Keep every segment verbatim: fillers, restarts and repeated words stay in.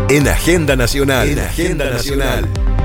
En Agenda Nacional. En Agenda Nacional.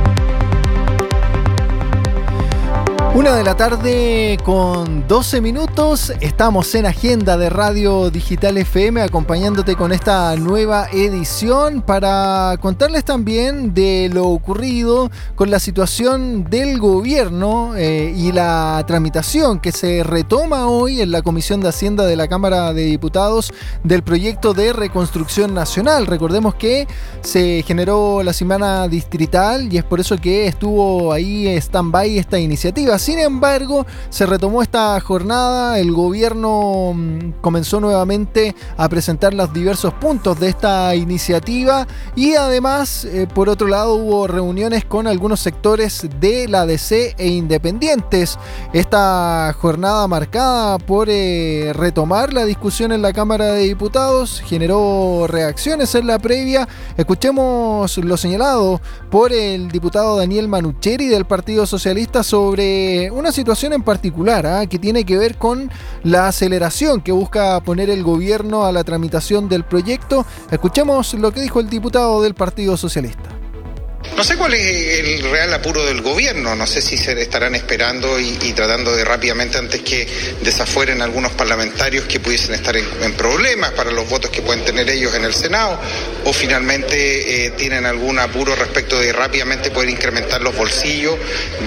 Una de la tarde con doce minutos, estamos en Agenda de Radio Digital F M acompañándote con esta nueva edición para contarles también de lo ocurrido con la situación del gobierno eh, y la tramitación que se retoma hoy en la Comisión de Hacienda de la Cámara de Diputados del proyecto de reconstrucción nacional. Recordemos que se generó la semana distrital y es por eso que estuvo ahí stand-by esta iniciativa. Sin embargo, se retomó esta jornada, el gobierno mmm, comenzó nuevamente a presentar los diversos puntos de esta iniciativa y además, eh, por otro lado, hubo reuniones con algunos sectores de la D C e independientes. Esta jornada marcada por eh, retomar la discusión en la Cámara de Diputados generó reacciones en la previa. Escuchemos lo señalado por el diputado Daniel Manucheri del Partido Socialista sobre una situación en particular ¿eh? que tiene que ver con la aceleración que busca poner el gobierno a la tramitación del proyecto. Escuchemos lo que dijo el diputado del Partido Socialista. No sé cuál es el real apuro del gobierno, no sé si se estarán esperando y, y tratando de rápidamente antes que desafueren algunos parlamentarios que pudiesen estar en, en problemas para los votos que pueden tener ellos en el Senado, o finalmente eh, tienen algún apuro respecto de rápidamente poder incrementar los bolsillos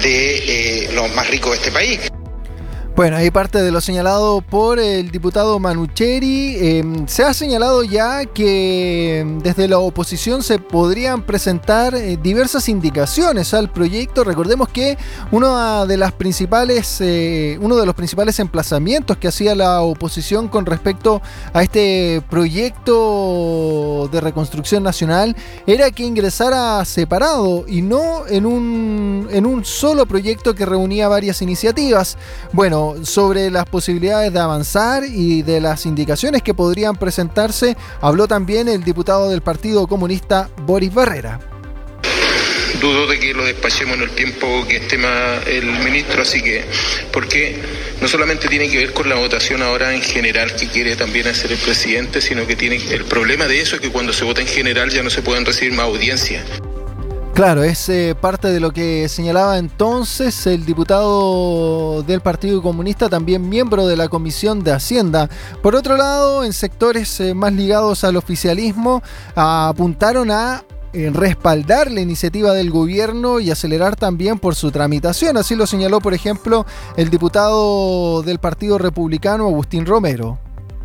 de eh, los más ricos de este país. Bueno, ahí parte de lo señalado por el diputado Manucheri. Eh, se ha señalado ya que desde la oposición se podrían presentar eh, diversas indicaciones al proyecto. Recordemos que uno de las principales, eh, uno de los principales emplazamientos que hacía la oposición con respecto a este proyecto de reconstrucción nacional era que ingresara separado y no en un, en un solo proyecto que reunía varias iniciativas. Bueno, sobre las posibilidades de avanzar y de las indicaciones que podrían presentarse, habló también el diputado del Partido Comunista Boris Barrera. Dudo de que lo despachemos en el tiempo que esté más el ministro, así que, porque no solamente tiene que ver con la votación ahora en general que quiere también hacer el presidente, sino que tiene el problema de eso es que cuando se vota en general ya no se pueden recibir más audiencias. Claro, es eh, parte de lo que señalaba entonces el diputado del Partido Comunista, también miembro de la Comisión de Hacienda. Por otro lado, en sectores eh, más ligados al oficialismo, a, apuntaron a eh, respaldar la iniciativa del gobierno y acelerar también por su tramitación. Así lo señaló, por ejemplo, el diputado del Partido Republicano, Agustín Romero.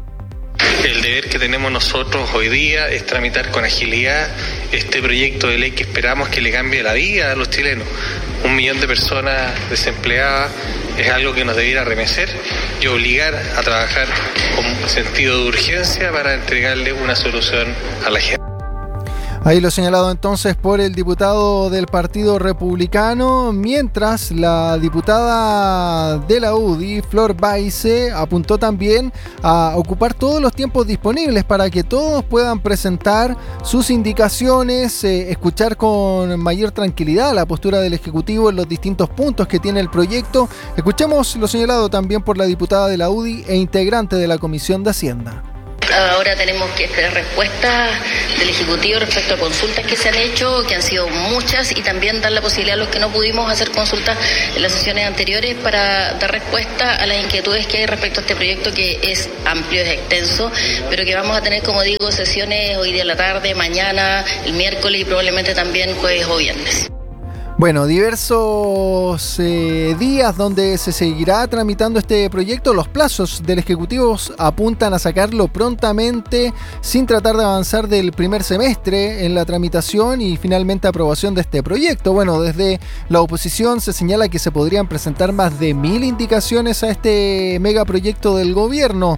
El deber que tenemos nosotros hoy día es tramitar con agilidad este proyecto de ley que esperamos que le cambie la vida a los chilenos. Un millón de personas desempleadas es algo que nos debiera remecer y obligar a trabajar con sentido de urgencia para entregarle una solución a la gente. Ahí lo señalado entonces por el diputado del Partido Republicano, mientras la diputada de la U D I, Flor Baize, apuntó también a ocupar todos los tiempos disponibles para que todos puedan presentar sus indicaciones, eh, escuchar con mayor tranquilidad la postura del Ejecutivo en los distintos puntos que tiene el proyecto. Escuchemos lo señalado también por la diputada de la U D I e integrante de la Comisión de Hacienda. Ahora tenemos que esperar respuestas del Ejecutivo respecto a consultas que se han hecho, que han sido muchas, y también dar la posibilidad a los que no pudimos hacer consultas en las sesiones anteriores para dar respuesta a las inquietudes que hay respecto a este proyecto, que es amplio, es extenso, pero que vamos a tener, como digo, sesiones hoy día en la tarde, mañana, el miércoles y probablemente también jueves o viernes. Bueno, diversos eh, días donde se seguirá tramitando este proyecto. Los plazos del Ejecutivo apuntan a sacarlo prontamente, sin tratar de avanzar del primer semestre en la tramitación y finalmente aprobación de este proyecto. Bueno, desde la oposición se señala que se podrían presentar más de mil indicaciones a este megaproyecto del gobierno.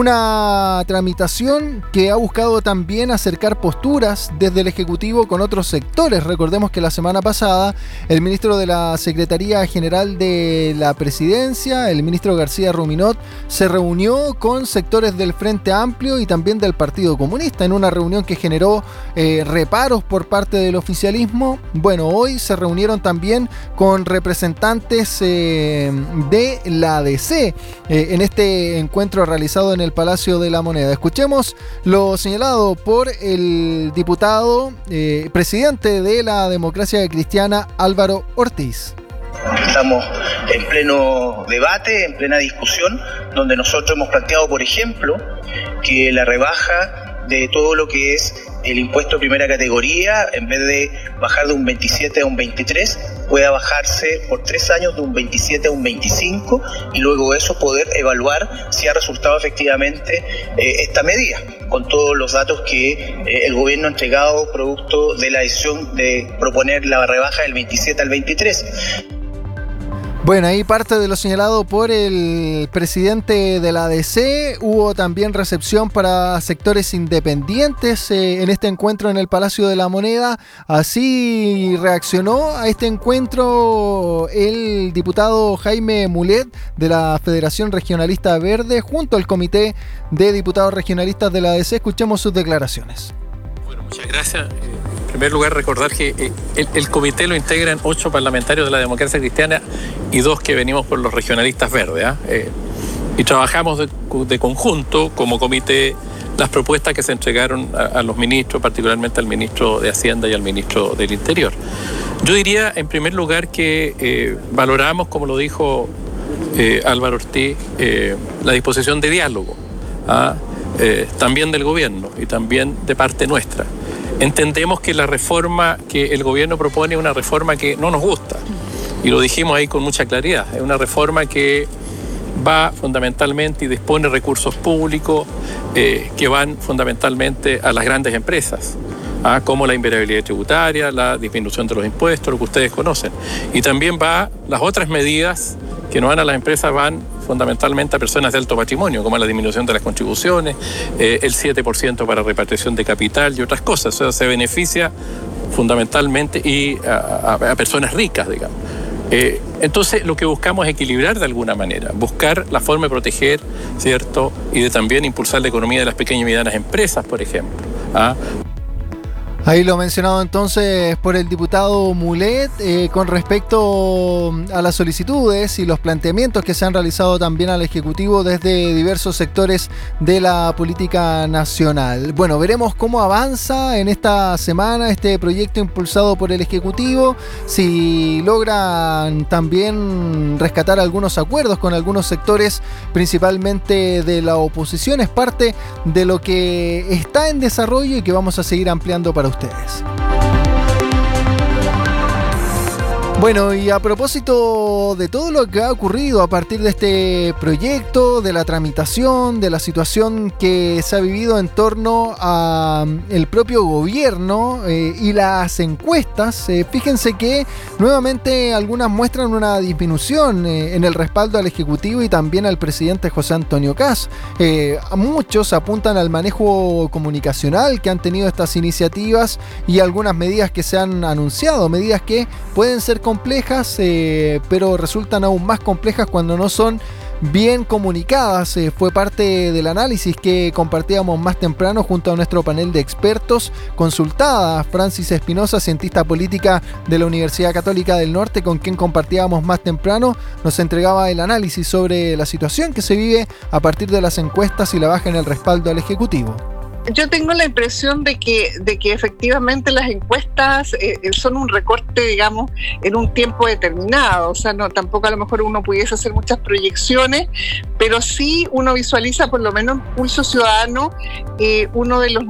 Una tramitación que ha buscado también acercar posturas desde el Ejecutivo con otros sectores. Recordemos que la semana pasada el ministro de la Secretaría General de la Presidencia, el ministro García Ruminot, se reunió con sectores del Frente Amplio y también del Partido Comunista en una reunión que generó eh, reparos por parte del oficialismo. Bueno, hoy se reunieron también con representantes eh, de la A D C eh, en este encuentro realizado en el Palacio de la Moneda. Escuchemos lo señalado por el diputado eh, presidente de la Democracia Cristiana, Álvaro Ortiz. Estamos en pleno debate, en plena discusión, donde nosotros hemos planteado, por ejemplo, que la rebaja de todo lo que es el impuesto de primera categoría, en vez de bajar de un veintisiete a un veintitrés, pueda bajarse por tres años de un veintisiete a un veinticinco y luego de eso poder evaluar si ha resultado efectivamente eh, esta medida, con todos los datos que eh, el gobierno ha entregado producto de la decisión de proponer la rebaja del veintisiete al veintitrés. Bueno, ahí parte de lo señalado por el presidente de la A D C. Hubo también recepción para sectores independientes eh, en este encuentro en el Palacio de la Moneda. Así reaccionó a este encuentro el diputado Jaime Mulet de la Federación Regionalista Verde junto al Comité de Diputados Regionalistas de la A D C. Escuchemos sus declaraciones. Bueno, muchas gracias. En primer lugar, recordar que el, el comité lo integran ocho parlamentarios de la Democracia Cristiana y dos que venimos por los regionalistas verdes. ¿eh? Eh, y trabajamos de, de conjunto como comité las propuestas que se entregaron a, a los ministros, particularmente al ministro de Hacienda y al ministro del Interior. Yo diría, en primer lugar, que eh, valoramos, como lo dijo eh, Álvaro Ortiz, eh, la disposición de diálogo, ¿ah? eh, también del gobierno y también de parte nuestra. Entendemos que la reforma que el gobierno propone es una reforma que no nos gusta, y lo dijimos ahí con mucha claridad. Es una reforma que va fundamentalmente y dispone recursos públicos eh, que van fundamentalmente a las grandes empresas, ¿ah? como la invariabilidad tributaria, la disminución de los impuestos, lo que ustedes conocen. Y también va, las otras medidas que no van a las empresas van fundamentalmente a personas de alto patrimonio, como la disminución de las contribuciones, eh, el siete por ciento para repatriación de capital y otras cosas. O sea, se beneficia fundamentalmente y a, a, a personas ricas, digamos. Eh, entonces, lo que buscamos es equilibrar de alguna manera, buscar la forma de proteger, ¿cierto? Y de también impulsar la economía de las pequeñas y medianas empresas, por ejemplo. ¿ah? Ahí lo mencionado entonces por el diputado Mulet eh, con respecto a las solicitudes y los planteamientos que se han realizado también al Ejecutivo desde diversos sectores de la política nacional. Bueno, veremos cómo avanza en esta semana este proyecto impulsado por el Ejecutivo, si logran también rescatar algunos acuerdos con algunos sectores, principalmente de la oposición. Es parte de lo que está en desarrollo y que vamos a seguir ampliando para ustedes. Ustedes. Bueno, y a propósito de todo lo que ha ocurrido a partir de este proyecto, de la tramitación, de la situación que se ha vivido en torno al propio gobierno eh, y las encuestas, eh, fíjense que nuevamente algunas muestran una disminución eh, en el respaldo al Ejecutivo y también al presidente José Antonio Kast. Eh, muchos apuntan al manejo comunicacional que han tenido estas iniciativas y algunas medidas que se han anunciado, medidas que pueden ser complejas, eh, pero resultan aún más complejas cuando no son bien comunicadas. Eh, fue parte del análisis que compartíamos más temprano junto a nuestro panel de expertos. Consultada Francis Espinosa, cientista política de la Universidad Católica del Norte, con quien compartíamos más temprano, nos entregaba el análisis sobre la situación que se vive a partir de las encuestas y la baja en el respaldo al Ejecutivo. Yo tengo la impresión de que, de que efectivamente las encuestas eh, son un recorte, digamos, en un tiempo determinado. O sea, no, tampoco a lo mejor uno pudiese hacer muchas proyecciones, pero sí uno visualiza, por lo menos en Pulso Ciudadano, eh, uno de los